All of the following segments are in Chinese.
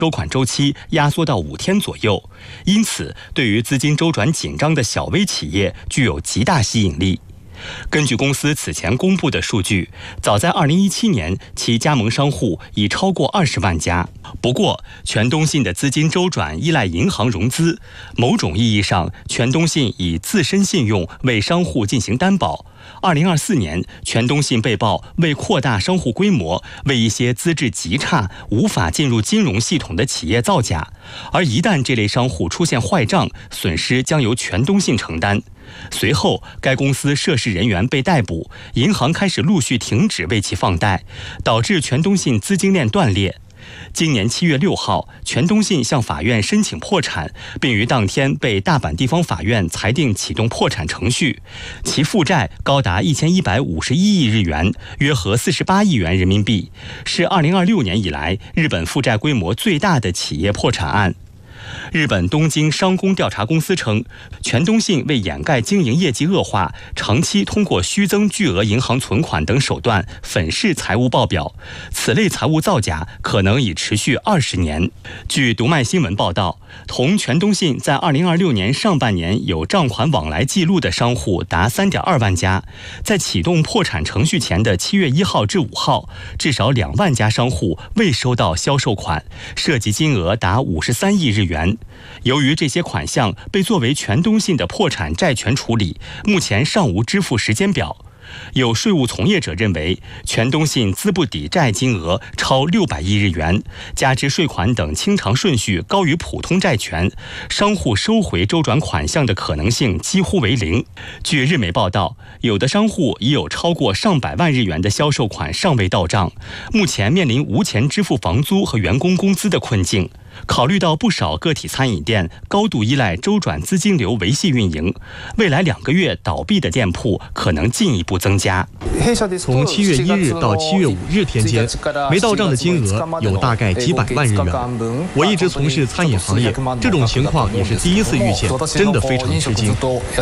收款周期压缩到5天左右，因此对于资金周转紧张的小微企业具有极大吸引力。根据公司此前公布的数据，早在2017年，其加盟商户已超过20万家。不过，全东信的资金周转依赖银行融资，某种意义上，全东信以自身信用为商户进行担保。2024年，全东信被曝为扩大商户规模，为一些资质极差、无法进入金融系统的企业造假，而一旦这类商户出现坏账，损失将由全东信承担。随后，该公司涉事人员被逮捕，银行开始陆续停止为其放贷，导致全东信资金链断裂。今年7月6号，全东信向法院申请破产，并于当天被大阪地方法院裁定启动破产程序。其负债高达1151亿日元，约合48亿元人民币，是2026年以来日本负债规模最大的企业破产案。日本东京商工调查公司称，全东信为掩盖经营业绩恶化，长期通过虚增巨额银行存款等手段粉饰财务报表，此类财务造假可能已持续20年。据读卖新闻报道，同全东信在2026年上半年有账款往来记录的商户达3.2万家，在启动破产程序前的7月1号至5号，至少2万家商户未收到销售款，涉及金额达53亿日元。由于这些款项被作为全东信的破产债权处理，目前尚无支付时间表。有税务从业者认为，全东信资不抵债金额超600亿日元，加之税款等清偿顺序高于普通债权，商户收回周转款项的可能性几乎为0。据日媒报道，有的商户已有超过上百万日元的销售款尚未到账，目前面临无钱支付房租和员工工资的困境。考虑到不少个体餐饮店高度依赖周转资金流维系运营，未来2个月倒闭的店铺可能进一步增加。 从7月1日到7月5日天间，没到账的金额有大概几百万日元。我一直从事餐饮行业，这种情况也是第一次遇见，真的非常吃惊。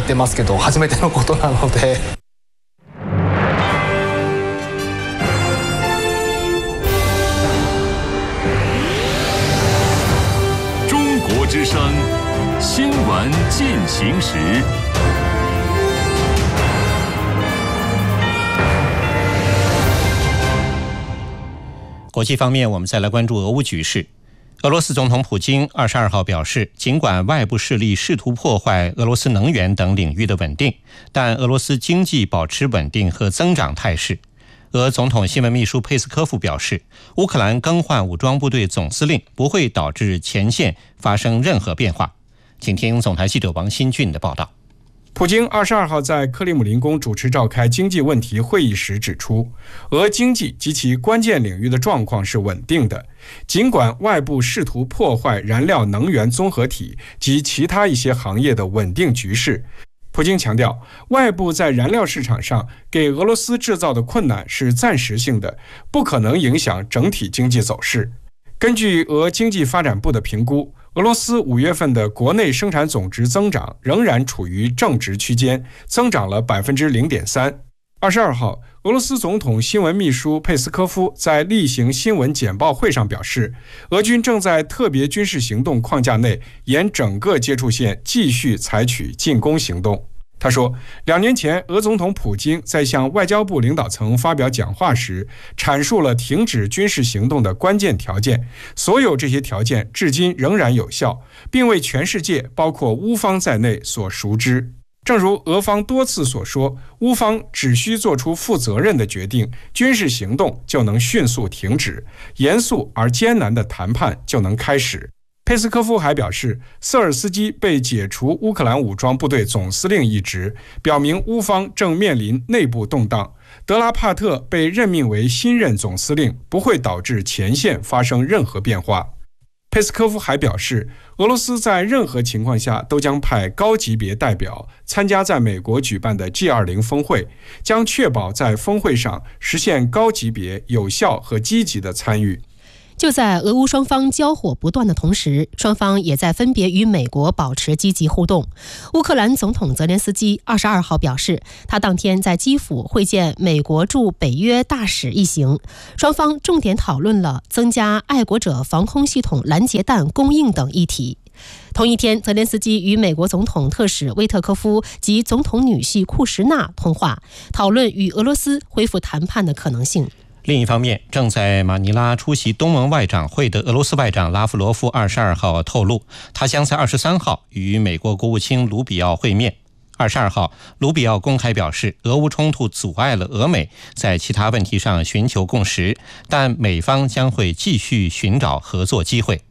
之声新闻进行时。 国际方面，我们再来关注俄乌局势。俄罗斯总统普京22号表示，尽管外部势力试图破坏俄罗斯能源等领域的稳定，但俄罗斯经济保持稳定和增长态势。俄总统新闻秘书佩斯科夫表示，乌克兰更换武装部队总司令不会导致前线发生任何变化。请听总台记者王新俊的报道。 普京22号在克里姆林宫主持召开经济问题会议时指出，俄经济及其关键领域的状况是稳定的，尽管外部试图破坏燃料能源综合体及其他一些行业的稳定局势。普京强调，外部在燃料市场上给俄罗斯制造的困难是暂时性的，不可能影响整体经济走势。根据俄经济发展部的评估，俄罗斯5月份的国内生产总值增长仍然处于正值区间，增长了 0.3%。22号，俄罗斯总统新闻秘书佩斯科夫在例行新闻简报会上表示，俄军正在特别军事行动框架内沿整个接触线继续采取进攻行动。他说，2年前俄总统普京在向外交部领导层发表讲话时，阐述了停止军事行动的关键条件，所有这些条件至今仍然有效，并为全世界包括乌方在内所熟知。正如俄方多次所说，乌方只需做出负责任的决定，军事行动就能迅速停止，严肃而艰难的谈判就能开始。佩斯科夫还表示，瑟尔斯基被解除乌克兰武装部队总司令一职，表明乌方正面临内部动荡。德拉帕特被任命为新任总司令，不会导致前线发生任何变化。佩斯科夫还表示，俄罗斯在任何情况下都将派高级别代表参加在美国举办的 G20 峰会，将确保在峰会上实现高级别、有效和积极的参与。 就在俄乌双方交火不断的同时，双方也在分别与美国保持积极互动。乌克兰总统泽连斯基22号表示，他当天在基辅会见美国驻北约大使一行，双方重点讨论了增加爱国者防空系统拦截弹供应等议题。同一天，泽连斯基与美国总统特使威特科夫及总统女婿库什纳通话，讨论与俄罗斯恢复谈判的可能性。 另一方面，正在马尼拉出席东盟外长会的俄罗斯外长拉夫罗夫22号透露，他将在23号与美国国务卿卢比奥会面。22号，卢比奥公开表示，俄乌冲突阻碍了俄美在其他问题上寻求共识，但美方将会继续寻找合作机会。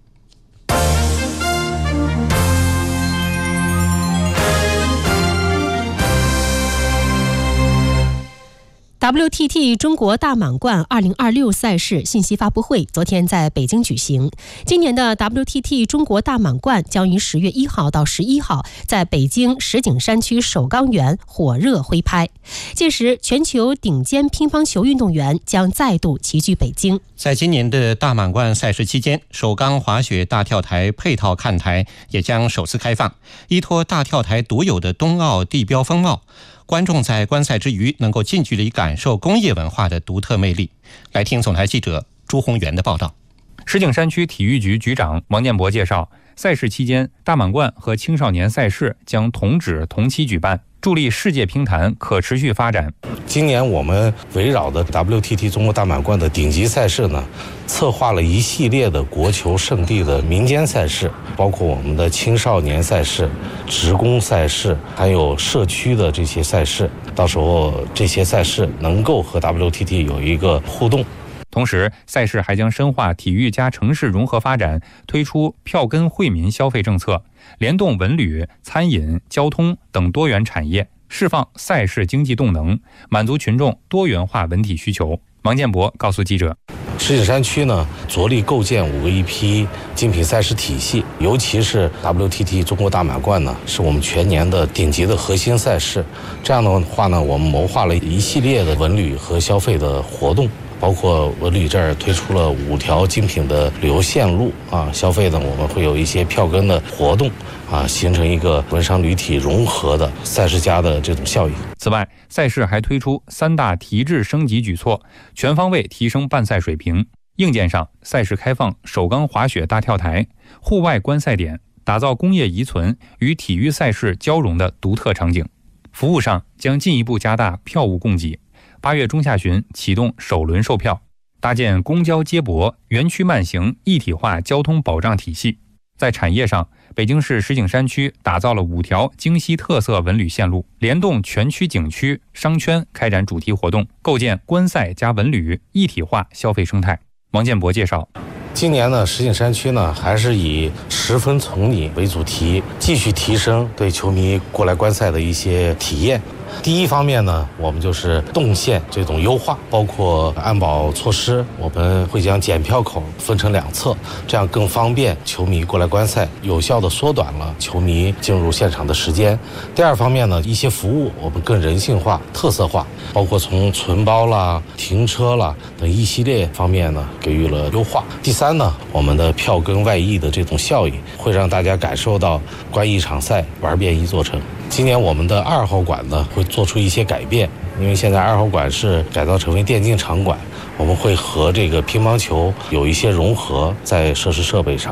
WTT 中国大满贯2026赛事信息发布会昨天在北京举行。今年的 WTT 中国大满贯将于10月1号到11号在北京石景山区首钢园火热挥拍，届时全球顶尖乒乓球运动员将再度齐聚北京。 在今年的大满贯赛事期间，首钢滑雪大跳台配套看台也将首次开放，依托大跳台独有的冬奥地标风貌，观众在观赛之余能够近距离感受工业文化的独特魅力。来听总台记者朱宏元的报道。 石景山区体育局局长王建博介绍，赛事期间大满贯和青少年赛事将同址同期举办，助力世界乒坛可持续发展。 今年我们围绕的 WTT 中国大满贯的顶级赛事呢，策划了一系列的国球圣地的民间赛事，包括我们的青少年赛事、职工赛事，还有社区的这些赛事。到时候这些赛事能够和 WTT 有一个互动。 同时，赛事还将深化体育加城市融合发展，推出票根惠民消费政策，联动文旅、餐饮、交通等多元产业，释放赛事经济动能，满足群众多元化文体需求。王建博告诉记者， 石景山区呢，着力构建5个一批精品赛事体系，尤其是 WTT 中国大满贯呢，是我们全年的顶级的核心赛事。这样的话呢，我们谋划了一系列的文旅和消费的活动。包括文旅这儿推出了5条精品的旅游线路啊，消费呢我们会有一些票根的活动啊，形成一个文商旅体融合的赛事家的这种效应。 此外，赛事还推出3大提质升级举措，全方位提升办赛水平。硬件上，赛事开放首钢滑雪大跳台、户外观赛点，打造工业遗存与体育赛事交融的独特场景。服务上将进一步加大票务供给。8月中下旬启动首轮售票，搭建公交接驳、园区慢行一体化交通保障体系。在产业上，北京市石景山区打造了5条京西特色文旅线路，联动全区景区、商圈开展主题活动，构建观赛加文旅一体化消费生态。王建博介绍， 今年呢，石景山区呢还是以10分从你为主题，继续提升对球迷过来观赛的一些体验。第一方面呢，我们就是动线这种优化，包括安保措施，我们会将检票口分成2侧，这样更方便球迷过来观赛，有效地缩短了球迷进入现场的时间。第二方面呢，一些服务我们更人性化、特色化，包括从存包啦、停车啦等一系列方面呢给予了优化。第三呢，我们的票根外溢的这种效应，会让大家感受到观一场赛玩遍一座城。今年我们的2号馆呢会做出一些改变，因为现在2号馆是改造成为电竞场馆，我们会和这个乒乓球有一些融合在设施设备上。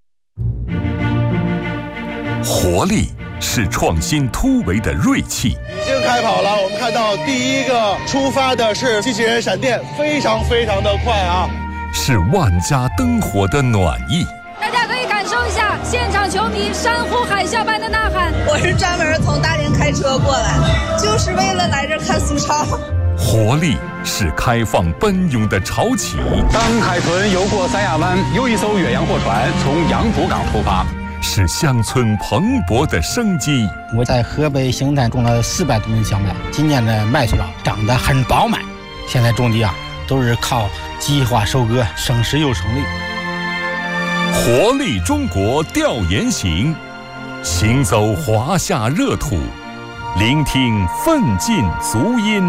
活力是创新突围的锐气。 已经开跑了，我们看到第一个出发的是机器人闪电，非常的快啊！ 是万家灯火的暖意。 大家可以感受一下现场球迷山呼海啸般的呐喊。 我是专门从大连开车过来的，就是为了来这看苏超。 活力是开放奔涌的潮起。 当海豚游过三亚湾，又一艘远洋货船从杨浦港出发， 是乡村蓬勃的生机。 我在河北邢台种了400多亩小麦，今年的麦穗长得很饱满。现在种地都是靠计划收割，省时又省力。 活力中国调研行，行走华夏热土，聆听奋进足音。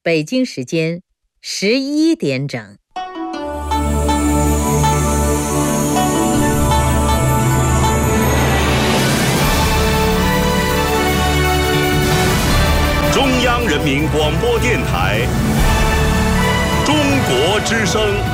北京时间11点整。 中央人民广播电台，中国之声。